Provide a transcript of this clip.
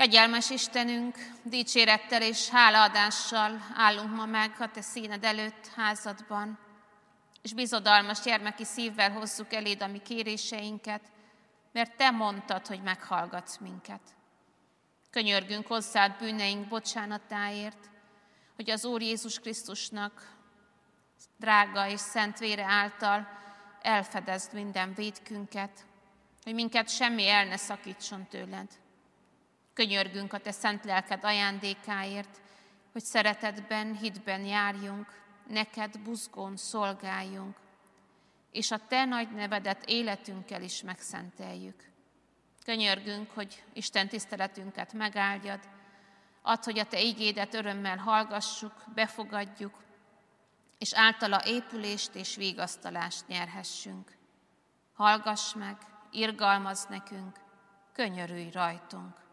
Kegyelmes Istenünk, dicsérettel és hálaadással állunk ma meg a Te színed előtt házadban, és bizodalmas gyermeki szívvel hozzuk eléd a mi kéréseinket, mert Te mondtad, hogy meghallgatsz minket. Könyörgünk hozzád bűneink bocsánatáért, hogy az Úr Jézus Krisztusnak drága és szent vére által elfedezd minden vétkünket, hogy minket semmi el ne szakítson tőled. Könyörgünk a Te szent lelked ajándékáért, hogy szeretetben, hitben járjunk, neked buzgón szolgáljunk, és a Te nagy nevedet életünkkel is megszenteljük. Könyörgünk, hogy Isten tiszteletünket megáldjad, add, hogy a Te igédet örömmel hallgassuk, befogadjuk, és általa épülést és vigasztalást nyerhessünk. Hallgass meg, irgalmazz nekünk, könyörülj rajtunk.